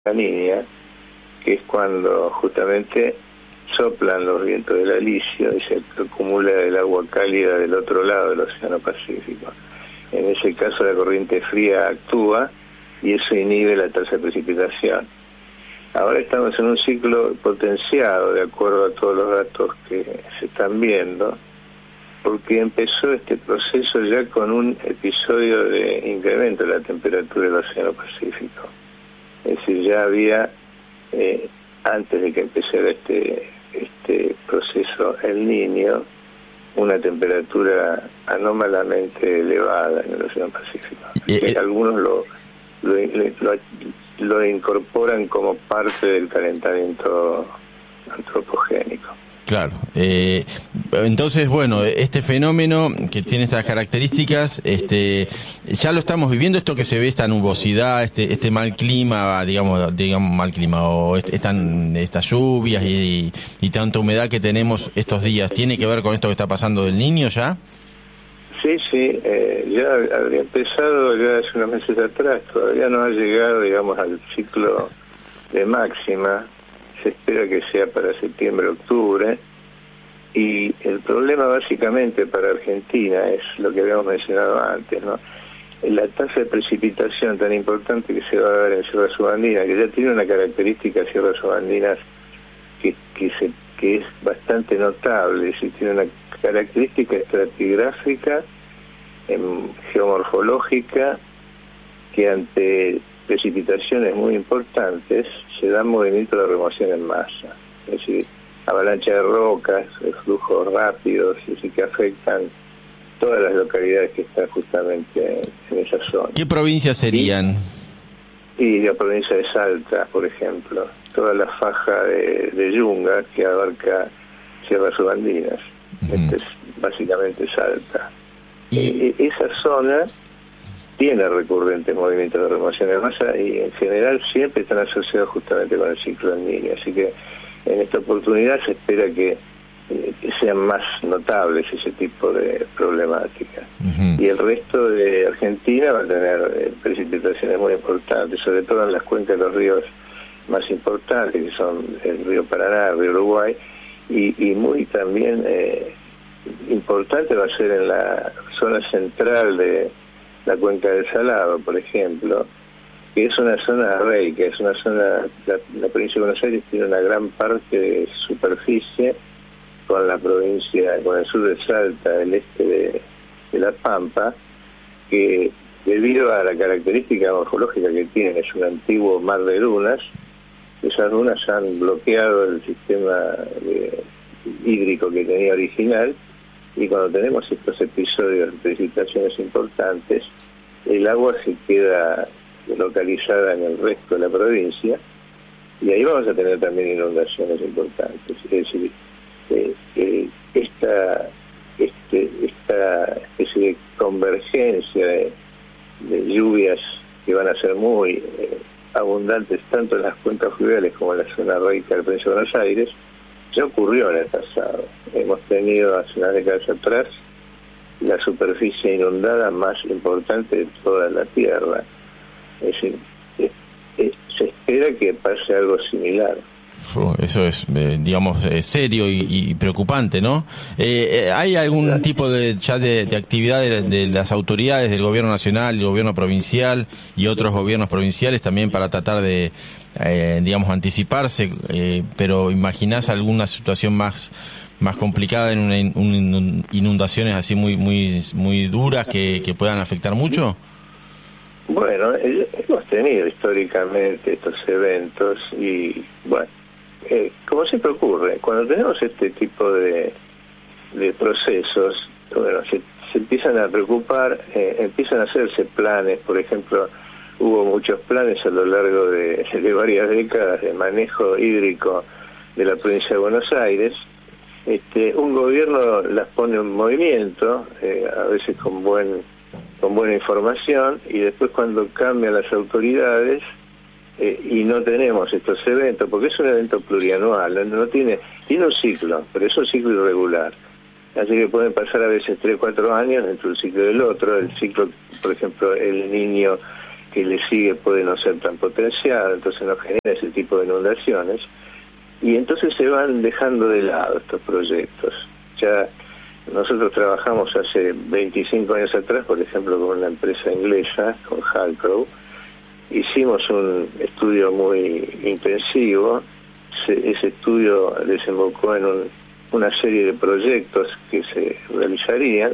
La Niña, que es cuando justamente soplan los vientos del alisio y se acumula el agua cálida del otro lado del Océano Pacífico. En ese caso la corriente fría actúa y eso inhibe la tasa de precipitación. Ahora estamos en un ciclo potenciado, de acuerdo a todos los datos que se están viendo, porque empezó este proceso ya con un episodio de incremento de la temperatura del Océano Pacífico. Es decir, ya había, antes de que empezara este proceso El Niño, una temperatura anómalamente elevada en el Océano Pacífico. Que algunos lo incorporan como parte del calentamiento antropogénico. Claro. Entonces, bueno, este fenómeno que tiene estas características, ya lo estamos viviendo, esto que se ve, esta nubosidad, este mal clima, digamos mal clima, o estas lluvias y tanta humedad que tenemos estos días, ¿tiene que ver con esto que está pasando del Niño ya? Sí, ya habría empezado ya hace unos meses atrás, todavía no ha llegado, digamos, al ciclo de máxima. Se espera que sea para septiembre, octubre, y el problema básicamente para Argentina es lo que habíamos mencionado antes, ¿no? La tasa de precipitación tan importante que se va a dar en Sierra Subandina, que ya tiene una característica Sierra Subandina que es bastante notable, es decir, tiene una característica estratigráfica, geomorfológica, que ante precipitaciones muy importantes se da movimiento de remoción en masa, es decir, avalancha de rocas, flujos rápidos, es decir, que afectan todas las localidades que están justamente en esa zona. ¿Qué provincias serían? Y la provincia de Salta, por ejemplo, toda la faja de Yunga que abarca Sierras Subandinas. Este es básicamente Salta. Esa zona tiene recurrentes movimientos de remoción de masa y en general siempre están asociados justamente con el ciclo del Niño, así que en esta oportunidad se espera que sean más notables ese tipo de problemáticas. Y el resto de Argentina va a tener precipitaciones muy importantes, sobre todo en las cuencas de los ríos más importantes, que son el río Paraná, el río Uruguay, y muy también importante va a ser en la zona central de la cuenca del Salado, por ejemplo, que es una zona arreica, es una zona, la provincia de Buenos Aires tiene una gran parte de superficie con la provincia, con el sur de Salta, el este de La Pampa, que debido a la característica morfológica que tiene, es un antiguo mar de dunas, esas dunas han bloqueado el sistema hídrico que tenía original, y cuando tenemos estos episodios de precipitaciones importantes, el agua se queda localizada en el resto de la provincia, y ahí vamos a tener también inundaciones importantes. Es decir, esta especie de convergencia de lluvias que van a ser muy abundantes tanto en las cuencas fluviales como en la zona rica de la provincia de Buenos Aires, ya ocurrió en el pasado. Hemos tenido hace unas décadas atrás la superficie inundada más importante de toda la Tierra. Es decir, se espera que pase algo similar. Eso es, digamos, serio y preocupante, ¿no? ¿Hay algún tipo de actividad de las autoridades del gobierno nacional, el gobierno provincial y otros gobiernos provinciales también para tratar de, digamos, anticiparse? Pero ¿imaginás alguna situación más complicada en inundaciones así muy duras que puedan afectar mucho? Bueno, hemos tenido históricamente estos eventos y, bueno, como siempre ocurre, cuando tenemos este tipo de procesos, bueno, se empiezan a preocupar, empiezan a hacerse planes. Por ejemplo, hubo muchos planes a lo largo de varias décadas de manejo hídrico de la provincia de Buenos Aires. Un gobierno las pone en movimiento, a veces con buena información, y después cuando cambian las autoridades y no tenemos estos eventos, porque es un evento plurianual, no tiene un ciclo, pero es un ciclo irregular, así que pueden pasar a veces 3 o 4 años entre un ciclo y el otro. El ciclo, por ejemplo, El Niño que le sigue puede no ser tan potenciado, entonces no genera ese tipo de inundaciones, y entonces se van dejando de lado estos proyectos. Ya nosotros trabajamos hace 25 años atrás, por ejemplo, con una empresa inglesa, con Halcrow. Hicimos un estudio muy intensivo. Ese estudio desembocó en una serie de proyectos que se realizarían.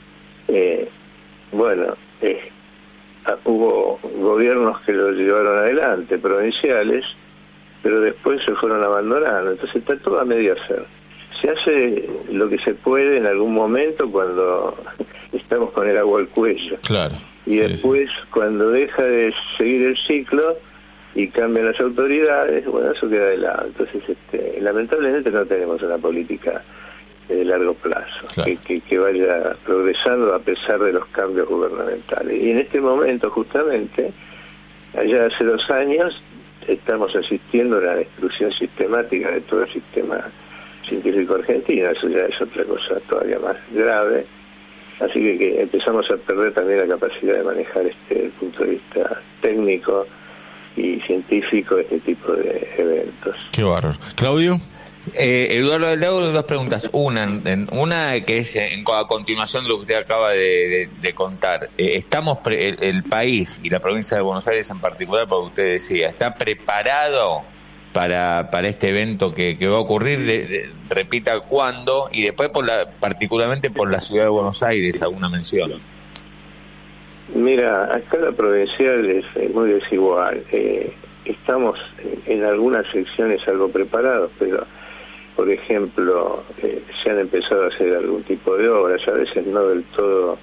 Hubo gobiernos que lo llevaron adelante, provinciales, pero después se fueron abandonando. Entonces está todo a medio hacer. Se hace lo que se puede en algún momento cuando estamos con el agua al cuello. Claro. Y después, cuando deja de seguir el ciclo y cambian las autoridades, bueno, eso queda de lado. Entonces, lamentablemente no tenemos una política de largo plazo, claro, que vaya progresando a pesar de los cambios gubernamentales. Y en este momento, justamente, allá hace 2 años, estamos asistiendo a la destrucción sistemática de todo el sistema científico argentino. Eso ya es otra cosa todavía más grave. Así que empezamos a perder también la capacidad de manejar desde el punto de vista técnico y científico este tipo de eventos. Qué bárbaro. ¿Claudio? Eduardo, le hago 2 preguntas. Una que es a continuación de lo que usted acaba de contar. ¿Estamos, el país y la provincia de Buenos Aires en particular, por lo que usted decía, está preparado para este evento que va a ocurrir? Repita cuándo, y después particularmente por la ciudad de Buenos Aires, alguna mención. Mira, acá la provincial es muy desigual. Estamos en algunas secciones algo preparados, pero por ejemplo se han empezado a hacer algún tipo de obras, a veces no del todo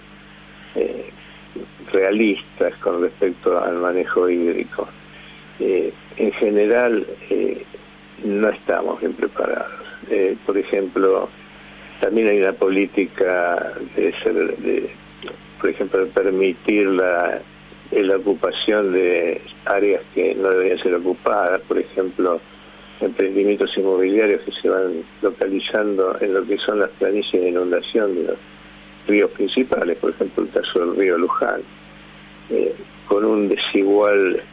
realistas con respecto al manejo hídrico. En general no estamos bien preparados. Por ejemplo, también hay una política por ejemplo, de permitir la ocupación de áreas que no deberían ser ocupadas, por ejemplo, emprendimientos inmobiliarios que se van localizando en lo que son las planicies de inundación de los ríos principales, por ejemplo el caso del río Luján, con una desigual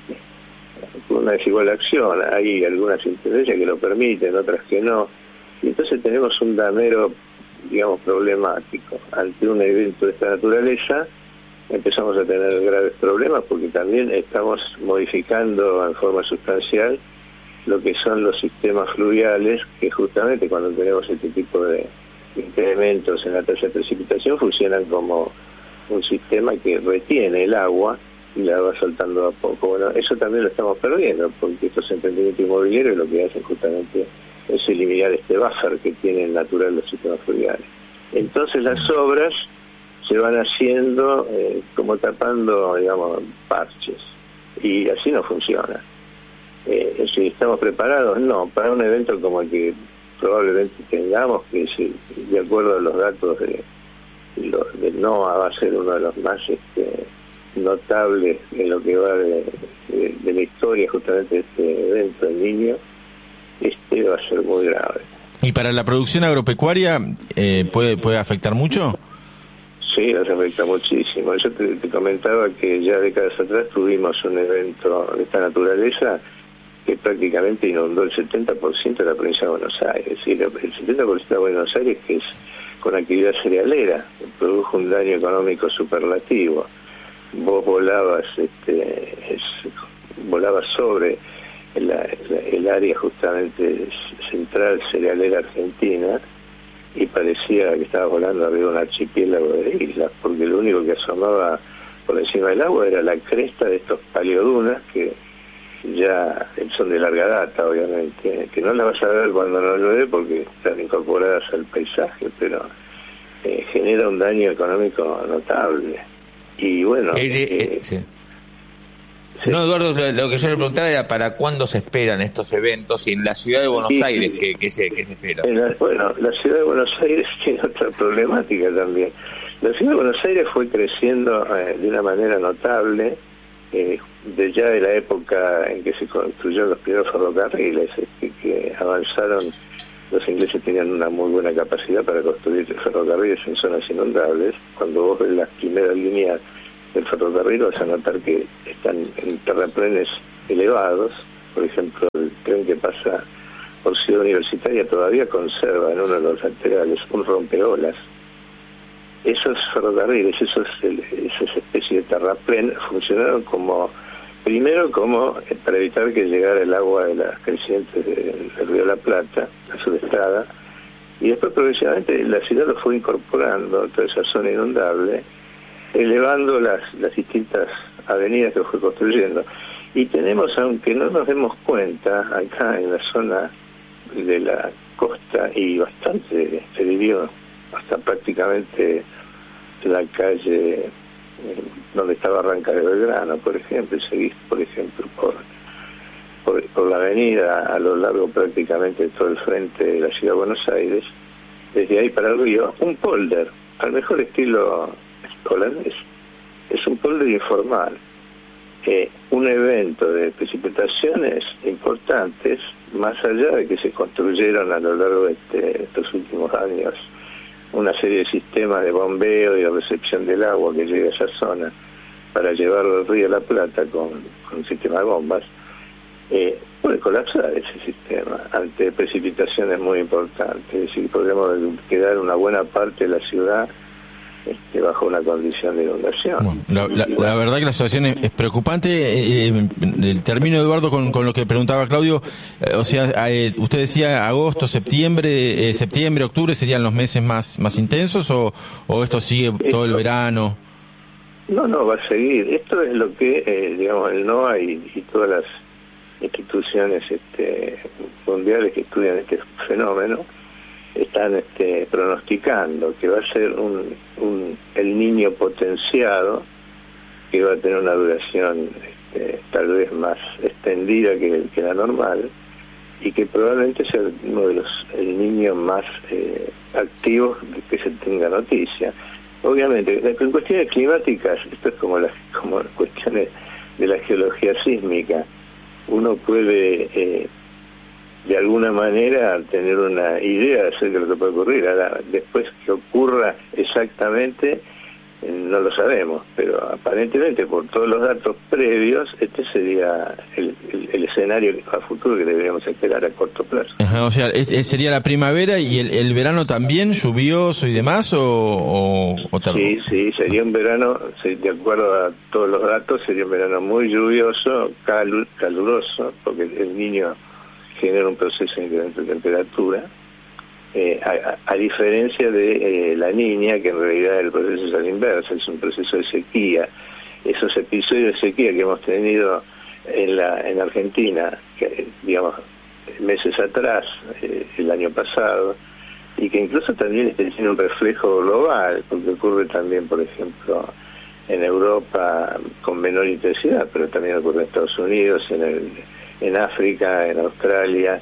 acción. Hay algunas intendencias que lo permiten, otras que no, y entonces tenemos un damero, digamos, problemático. Ante un evento de esta naturaleza empezamos a tener graves problemas porque también estamos modificando en forma sustancial lo que son los sistemas fluviales, que justamente cuando tenemos este tipo de incrementos en la tasa de precipitación funcionan como un sistema que retiene el agua y la va soltando a poco. Bueno, eso también lo estamos perdiendo porque estos emprendimientos inmobiliarios lo que hacen justamente es eliminar este buffer que tienen natural los sistemas fluviales. Entonces las obras se van haciendo como tapando, digamos, parches, y así no funciona. Si estamos preparados, no, para un evento como el que probablemente tengamos, que de acuerdo a los datos de NOAA va a ser uno de los más notables en lo que va de la historia justamente de este evento en Niño. Va a ser muy grave. ¿Y para la producción agropecuaria puede afectar mucho? Sí, nos afecta muchísimo. Yo te comentaba que ya décadas atrás tuvimos un evento de esta naturaleza que prácticamente inundó el 70% de la provincia de Buenos Aires. Y el 70% de Buenos Aires, que es con actividad cerealera, produjo un daño económico superlativo. Vos volabas sobre el área justamente central cerealera argentina y parecía que estaba volando arriba de un archipiélago de islas, porque lo único que asomaba por encima del agua era la cresta de estos paleodunas que ya son de larga data, obviamente, que no las vas a ver cuando no llueve porque están incorporadas al paisaje, pero genera un daño económico notable. Y bueno... Sí. No, Eduardo, lo que yo le preguntaba era para cuándo se esperan estos eventos y en la ciudad de Buenos Aires, ¿qué se espera? Bueno, la ciudad de Buenos Aires tiene otra problemática también. La ciudad de Buenos Aires fue creciendo de una manera notable de ya de la época en que se construyeron los primeros ferrocarriles, que avanzaron. Los ingleses tenían una muy buena capacidad para construir ferrocarriles en zonas inundables. Cuando vos ves las primeras líneas del ferrocarril vas a notar que están en terraplenes elevados. Por ejemplo, el tren que pasa por Ciudad Universitaria todavía conserva en uno de los laterales un rompeolas. Esos ferrocarriles, esas especies de terraplén funcionaron primero como para evitar que llegara el agua de las crecientes del río La Plata a su estrada, y después progresivamente la ciudad lo fue incorporando, toda esa zona inundable, elevando las distintas avenidas que fue construyendo. Y tenemos, aunque no nos demos cuenta, acá en la zona de la costa, y bastante, se vivió hasta prácticamente la calle donde está Barranca de Belgrano, por ejemplo, y seguís, por ejemplo, por la avenida a lo largo prácticamente de todo el frente de la ciudad de Buenos Aires, desde ahí para el río, un polder, al mejor estilo holandés. Es un polder informal, un evento de precipitaciones importantes, más allá de que se construyeron a lo largo de estos últimos años una serie de sistemas de bombeo y de recepción del agua que llega a esa zona para llevarlo al río La Plata con un sistema de bombas, puede colapsar ese sistema ante precipitaciones muy importantes. Es decir, podemos quedar una buena parte de la ciudad bajo una condición de inundación. Bueno, la verdad que la situación es preocupante. Termino, Eduardo, con lo que preguntaba Claudio. O sea, usted decía agosto, septiembre, octubre serían los meses más intensos, o esto sigue todo el verano. No, va a seguir. Esto es lo que, digamos, el NOAA y todas las instituciones mundiales que estudian este fenómeno están pronosticando que va a ser el Niño potenciado, que va a tener una duración tal vez más extendida que la normal, y que probablemente sea uno de el Niño más activos de que se tenga noticia. Obviamente, en cuestiones climáticas, esto es como cuestiones de la geología sísmica, uno puede de alguna manera tener una idea acerca de lo que puede ocurrir. Ahora, después que ocurra exactamente, no lo sabemos, pero aparentemente por todos los datos previos, este sería el escenario a futuro que deberíamos esperar a corto plazo. Ajá, o sea, sería la primavera y el verano también lluvioso y demás, o Sí, sería un verano, de acuerdo a todos los datos, sería un verano muy lluvioso, caluroso, porque el Niño genera un proceso de incremento de temperatura, a diferencia de la Niña, que en realidad el proceso es a la inversa, es un proceso de sequía. Esos episodios de sequía que hemos tenido en Argentina, que, digamos, meses atrás, el año pasado, y que incluso también tiene un reflejo global, porque ocurre también, por ejemplo, en Europa con menor intensidad, pero también ocurre en Estados Unidos, en África, en Australia.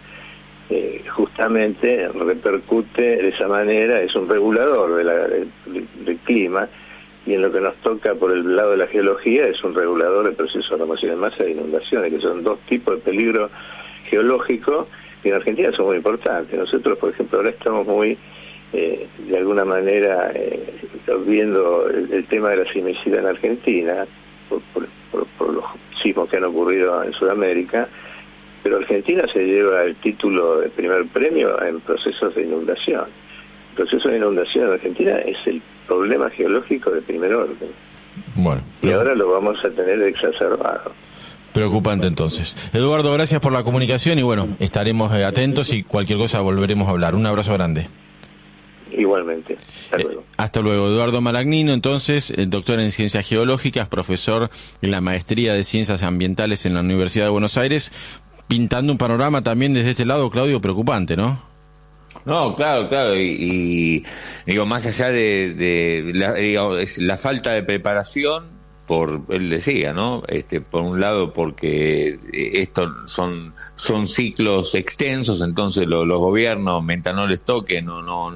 Justamente repercute de esa manera, es un regulador del clima, y en lo que nos toca por el lado de la geología es un regulador de procesos de remoción en masa e inundaciones, que son dos tipos de peligro geológico que en Argentina son muy importantes. Nosotros, por ejemplo, ahora estamos muy, de alguna manera, viendo el tema de la sismicidad en Argentina, por los sismos que han ocurrido en Sudamérica, pero Argentina se lleva el título de primer premio en procesos de inundación. El proceso de inundación en Argentina es el problema geológico de primer orden. Bueno, y ahora lo vamos a tener exacerbado. Preocupante entonces. Eduardo, gracias por la comunicación y bueno, estaremos atentos y cualquier cosa volveremos a hablar. Un abrazo grande. Igualmente. Hasta luego. Hasta luego. Eduardo Malagnino, entonces, doctor en Ciencias Geológicas, profesor en la Maestría de Ciencias Ambientales en la Universidad de Buenos Aires, pintando un panorama también desde este lado, Claudio, preocupante, ¿no? No, claro, y digo, más allá de la falta de preparación, él decía, ¿no? Por un lado, porque estos son ciclos extensos, entonces los gobiernos, mientras no les toque, no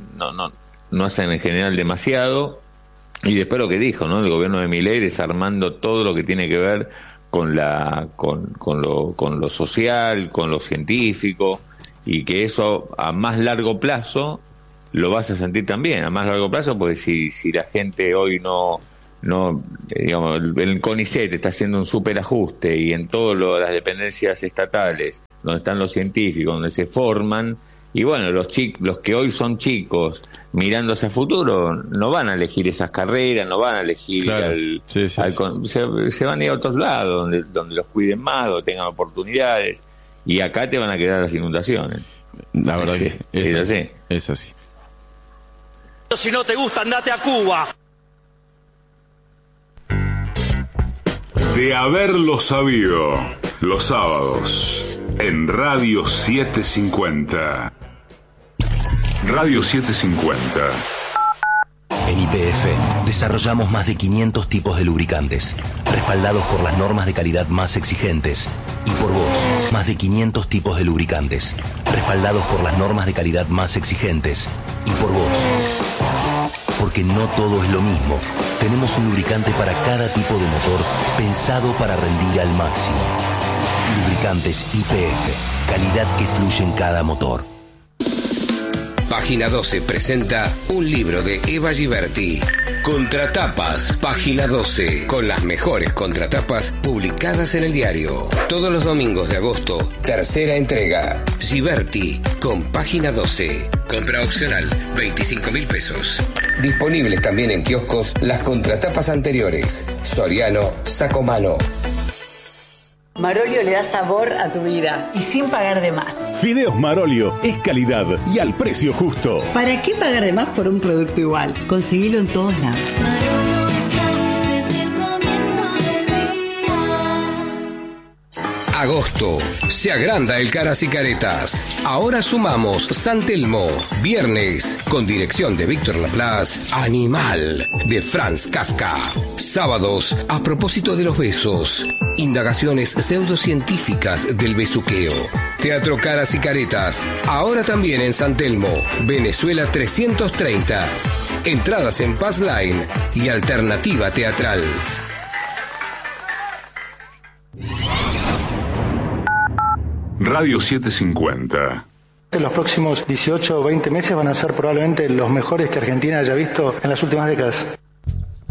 hacen en general demasiado. Y después lo que dijo, ¿no? El gobierno de Milei desarmando todo lo que tiene que ver con lo social, con lo científico, y que eso a más largo plazo lo vas a sentir también, a más largo plazo, porque si la gente hoy no no, digamos, el CONICET está haciendo un superajuste y en todas las dependencias estatales, donde están los científicos, donde se forman, y bueno, los que hoy son chicos mirando hacia el futuro no van a elegir esas carreras, no van a elegir se van a ir a otros lados donde los cuiden más, donde tengan oportunidades, y acá te van a quedar las inundaciones. La verdad que es así. Si no te gusta, andate a Cuba. De haberlo sabido, los sábados, en Radio 750. Radio 750. En YPF desarrollamos más de 500 tipos de lubricantes, respaldados por las normas de calidad más exigentes. Y por vos, más de 500 tipos de lubricantes, respaldados por las normas de calidad más exigentes. Y por vos. Porque no todo es lo mismo. Tenemos un lubricante para cada tipo de motor, pensado para rendir al máximo. Lubricantes YPF, calidad que fluye en cada motor. Página 12 presenta un libro de Eva Giberti. Contratapas, Página 12, con las mejores contratapas publicadas en el diario. Todos los domingos de agosto, tercera entrega. Giberti, con Página 12. Compra opcional, 25.000 pesos. Disponibles también en kioscos las contratapas anteriores. Soriano, Sacomano. Marolio le da sabor a tu vida y sin pagar de más. Fideos Marolio es calidad y al precio justo. ¿Para qué pagar de más por un producto igual? Conseguilo en todos lados. Marolio está desde el comienzo del día. Agosto. Se agranda el Caras y Caretas. Ahora sumamos San Telmo. Viernes, con dirección de Víctor Laplace, Animal, de Franz Kafka. Sábados, a propósito de los besos. Indagaciones pseudocientíficas del besuqueo. Teatro Caras y Caretas. Ahora también en San Telmo, Venezuela 330. Entradas en Pass Line y Alternativa Teatral. Radio 750. En los próximos 18 o 20 meses van a ser probablemente los mejores que Argentina haya visto en las últimas décadas.